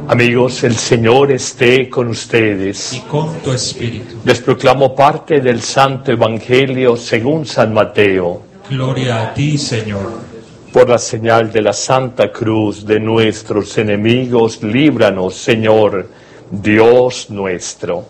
Amigos, el Señor esté con ustedes. Y con tu espíritu. Les proclamo parte del Santo Evangelio según San Mateo. Gloria a ti, Señor. Por la señal de la Santa Cruz de nuestros enemigos, líbranos, Señor, Dios nuestro.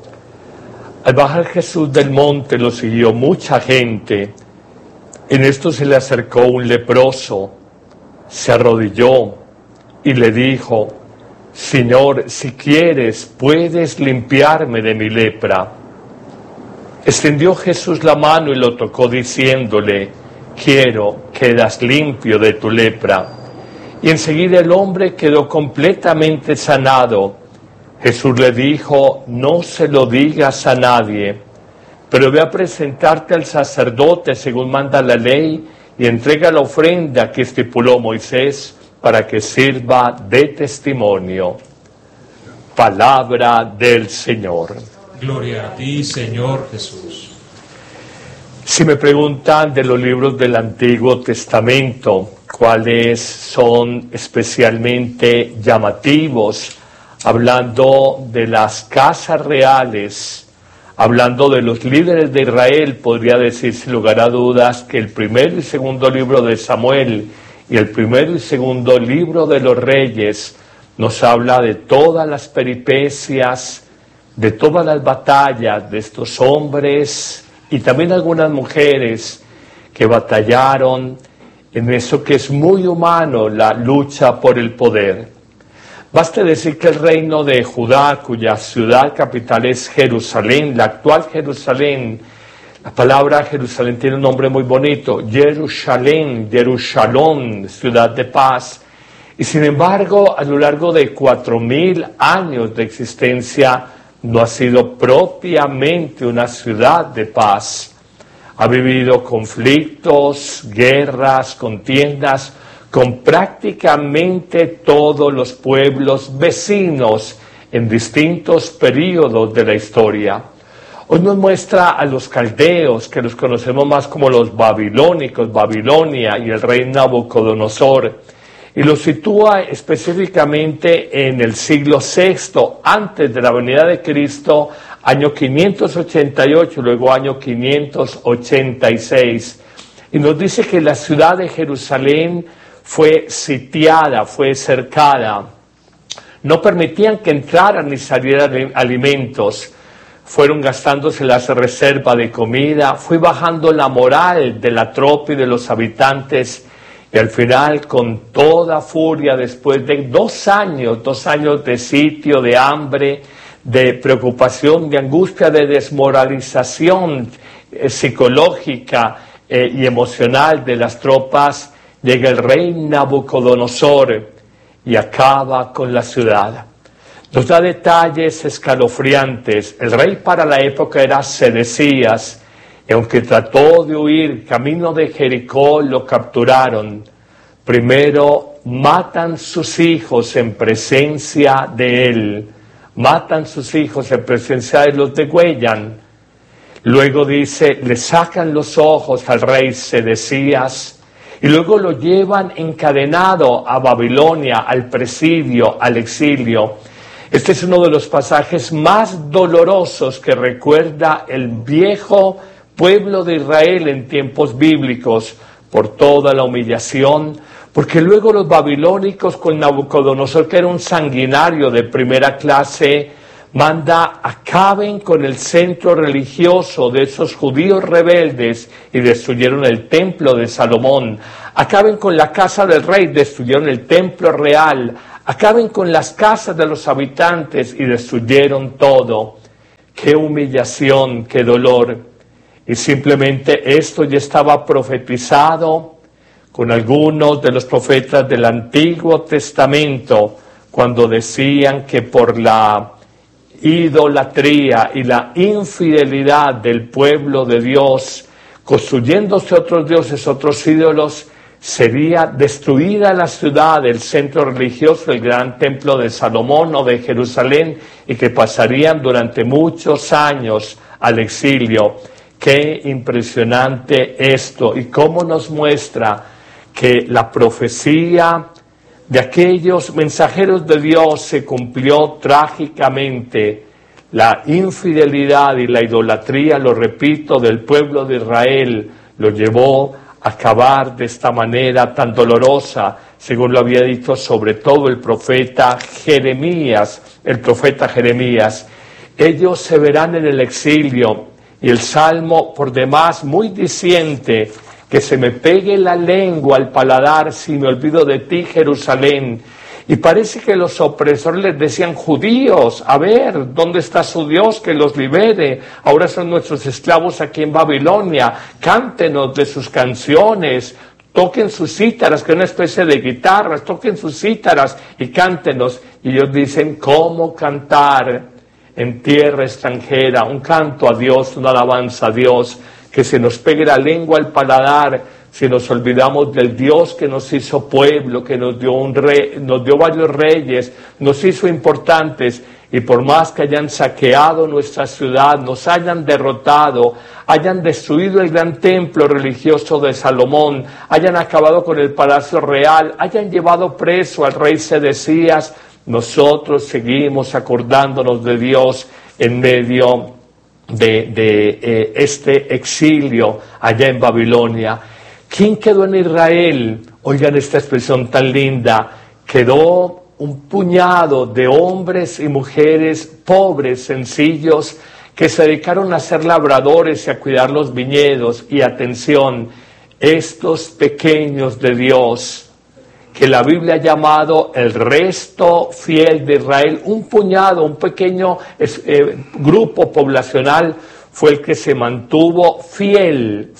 Al bajar Jesús del monte lo siguió mucha gente. En esto se le acercó un leproso, se arrodilló y le dijo: Señor, si quieres, puedes limpiarme de mi lepra. Extendió Jesús la mano y lo tocó diciéndole: quiero, quedas limpio de tu lepra. Y enseguida el hombre quedó completamente sanado. Jesús le dijo: no se lo digas a nadie, pero ve a presentarte al sacerdote según manda la ley y entrega la ofrenda que estipuló Moisés, para que sirva de testimonio. Palabra del Señor. Gloria a ti, Señor Jesús. Si me preguntan de los libros del Antiguo Testamento, cuáles son especialmente llamativos, hablando de las casas reales, hablando de los líderes de Israel, podría decir sin lugar a dudas que el primer y segundo libro de Samuel y el primero y segundo libro de los Reyes nos habla de todas las peripecias, de todas las batallas de estos hombres y también algunas mujeres que batallaron en eso que es muy humano, la lucha por el poder. Baste decir que el reino de Judá, cuya ciudad capital es Jerusalén, la actual Jerusalén, la palabra Jerusalén tiene un nombre muy bonito, Jerusalén, Jerusalón, ciudad de paz. Y sin embargo, a lo largo de 4000 años de existencia, no ha sido propiamente una ciudad de paz. Ha vivido conflictos, guerras, contiendas, con prácticamente todos los pueblos vecinos en distintos períodos de la historia. Hoy nos muestra a los caldeos, que los conocemos más como los babilónicos, Babilonia y el rey Nabucodonosor, y los sitúa específicamente en el siglo VI, antes de la venida de Cristo, año 588, luego año 586. Y nos dice que la ciudad de Jerusalén fue sitiada, fue cercada. No permitían que entraran ni salieran alimentos. Fueron gastándose las reservas de comida, fue bajando la moral de la tropa y de los habitantes, y al final, con toda furia, después de 2 años de sitio, de hambre, de preocupación, de angustia, de desmoralización psicológica y emocional de las tropas, llega el rey Nabucodonosor y acaba con la ciudad. Nos da detalles escalofriantes. El rey para la época era Sedecías, y aunque trató de huir camino de Jericó, lo capturaron. Primero matan sus hijos en presencia de él. Matan sus hijos en presencia de él, los degüellan. Luego dice, le sacan los ojos al rey Sedecías, y luego lo llevan encadenado a Babilonia, al presidio, al exilio. Este es uno de los pasajes más dolorosos que recuerda el viejo pueblo de Israel en tiempos bíblicos, por toda la humillación, porque luego los babilónicos con Nabucodonosor, que era un sanguinario de primera clase, manda acaben con el centro religioso de esos judíos rebeldes y destruyeron el templo de Salomón. Acaben con la casa del rey, destruyeron el templo real. Acaben con las casas de los habitantes y destruyeron todo. ¡Qué humillación, qué dolor! Y simplemente esto ya estaba profetizado con algunos de los profetas del Antiguo Testamento, cuando decían que por la idolatría y la infidelidad del pueblo de Dios, construyéndose otros dioses, otros ídolos, sería destruida la ciudad, el centro religioso, el gran templo de Salomón o de Jerusalén, y que pasarían durante muchos años al exilio. Qué impresionante esto, y cómo nos muestra que la profecía de aquellos mensajeros de Dios se cumplió trágicamente. La infidelidad y la idolatría, lo repito, del pueblo de Israel lo llevó a acabar de esta manera tan dolorosa, según lo había dicho sobre todo el profeta Jeremías. Ellos se verán en el exilio, y el Salmo, por demás muy diciente, que se me pegue la lengua al paladar si me olvido de ti, Jerusalén. Y parece que los opresores les decían: judíos, a ver, ¿dónde está su Dios que los libere? Ahora son nuestros esclavos aquí en Babilonia, cántenos de sus canciones, toquen sus cítaras, que es una especie de guitarras, toquen sus cítaras y cántenos. Y ellos dicen: ¿cómo cantar en tierra extranjera un canto a Dios, una alabanza a Dios? Que se nos pegue la lengua al paladar si nos olvidamos del Dios que nos hizo pueblo, que nos dio nos dio varios reyes, nos hizo importantes, y por más que hayan saqueado nuestra ciudad, nos hayan derrotado, hayan destruido el gran templo religioso de Salomón, hayan acabado con el palacio real, hayan llevado preso al rey Sedecías, nosotros seguimos acordándonos de Dios en medio de este exilio allá en Babilonia. ¿Quién quedó en Israel? Oigan esta expresión tan linda: quedó un puñado de hombres y mujeres pobres, sencillos, que se dedicaron a ser labradores y a cuidar los viñedos. Y atención, estos pequeños de Dios, que la Biblia ha llamado el resto fiel de Israel, un puñado, un pequeño grupo poblacional, fue el que se mantuvo fiel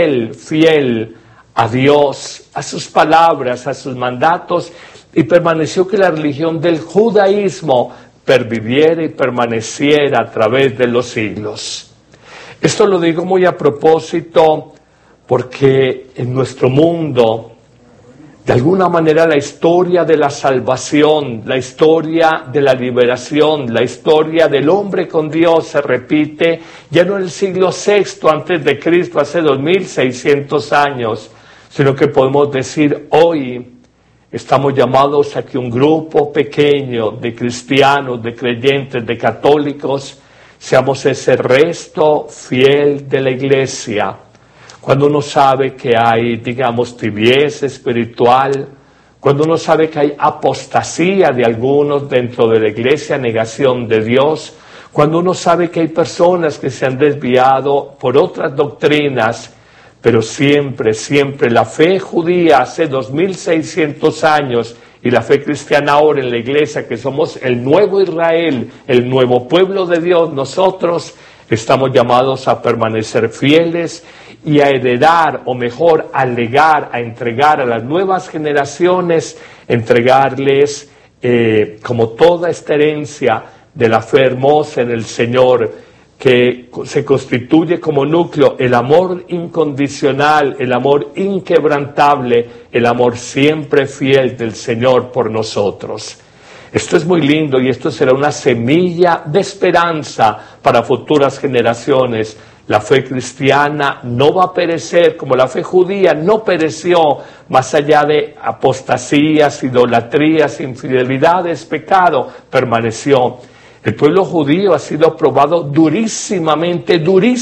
a Dios, a sus palabras, a sus mandatos, y permaneció que la religión del judaísmo perviviera y permaneciera a través de los siglos. Esto lo digo muy a propósito porque en nuestro mundo, de alguna manera, la historia de la salvación, la historia de la liberación, la historia del hombre con Dios se repite ya no en el siglo VI antes de Cristo, hace 2600 años, sino que podemos decir hoy estamos llamados a que un grupo pequeño de cristianos, de creyentes, de católicos, seamos ese resto fiel de la iglesia. Cuando uno sabe que hay, digamos, tibieza espiritual, cuando uno sabe que hay apostasía de algunos dentro de la iglesia, negación de Dios, cuando uno sabe que hay personas que se han desviado por otras doctrinas, pero siempre la fe judía hace 2600 años y la fe cristiana ahora en la iglesia, que somos el nuevo Israel, el nuevo pueblo de Dios, nosotros estamos llamados a permanecer fieles y a heredar, o mejor, a legar, a entregar a las nuevas generaciones, entregarles como toda esta herencia de la fe hermosa en el Señor, que se constituye como núcleo el amor incondicional, el amor inquebrantable, el amor siempre fiel del Señor por nosotros. Esto es muy lindo y esto será una semilla de esperanza para futuras generaciones. La fe cristiana no va a perecer como la fe judía no pereció, más allá de apostasías, idolatrías, infidelidades, pecado, permaneció. El pueblo judío ha sido probado durísimamente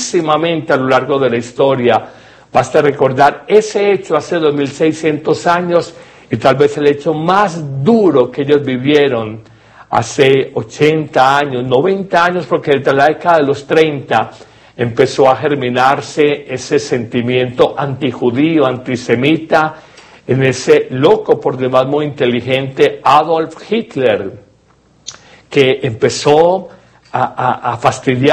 a lo largo de la historia. Basta recordar ese hecho hace 2600 años y tal vez el hecho más duro que ellos vivieron hace 80 años, 90 años, porque desde la década de los 30 empezó a germinarse ese sentimiento antijudío, antisemita, en ese loco, por demás muy inteligente, Adolf Hitler, que empezó a fastidiar